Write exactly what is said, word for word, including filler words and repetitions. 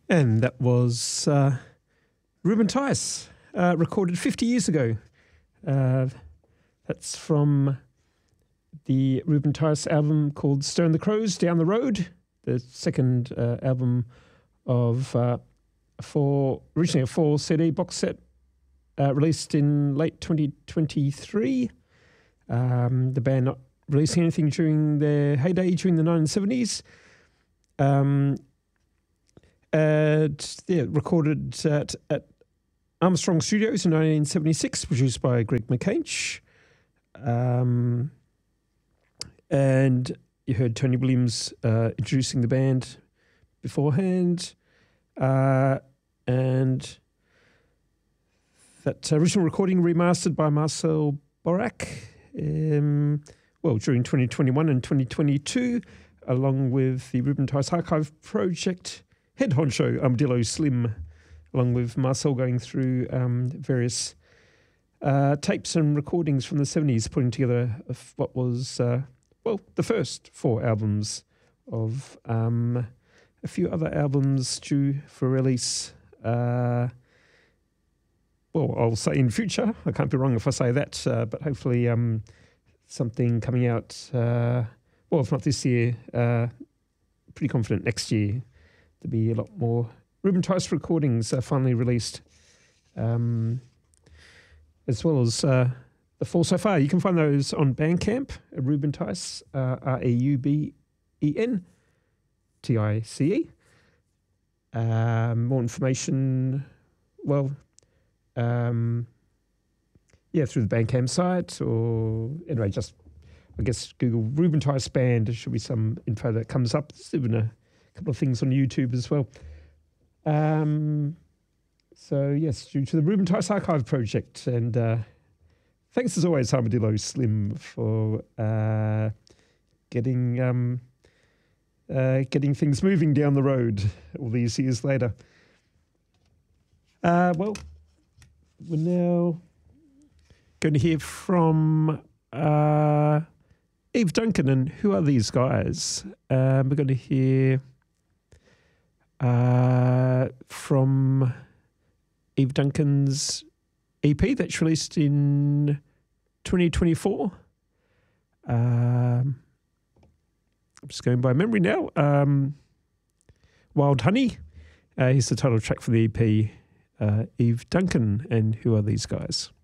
And that was uh, Ruben Tice, uh, recorded fifty years ago. Uh, that's from the Ruben Tice album called Stirring the Crows Down the Road, the second uh, album of uh, a four, originally a four C D box set uh, released in late twenty twenty-three. Um, the band not releasing anything during their heyday during the nineteen seventies. Um, and yeah, recorded at, at Armstrong Studios in nineteen seventy-six, produced by Greg McCanch. Um, and you heard Tony Williams uh, introducing the band beforehand. Uh, and that original recording remastered by Marcel Borak, um, well, during twenty twenty-one and twenty twenty-two, along with the Ruben Tice Archive Project head honcho, Armadillo Slim, along with Marcel going through um, various uh, tapes and recordings from the seventies, putting together what was, uh, well, the first four albums of um, a few other albums due for release. Uh, well, I'll say in future. I can't be wrong if I say that, uh, but hopefully um, something coming out, uh, well, if not this year, uh, pretty confident next year. There'll be a lot more Ruben Tice recordings uh, finally released, um, as well as uh, the four so far. You can find those on Bandcamp, uh, Ruben Tice, uh, R A U B E N T I C E. Um, more information, well, um, yeah, through the Bandcamp site, or anyway, just, I guess, Google Ruben Tice Band. There should be some info that comes up. There's even a couple of things on YouTube as well. Um, so, yes, due to the Ruben Tice Archive Project. And uh, thanks, as always, Armadillo Slim, for uh, getting um, uh, getting things moving down the road all these years later. Uh, well, we're now going to hear from uh, Eve Duncan. And who are these guys? Um, we're going to hear uh, from Eve Duncan's E P that's released in twenty twenty-four. Um, I'm just going by memory now. Um, Wild Honey. Uh, here's the title track for the E P. Uh, Eve Duncan and Who Are These Guys?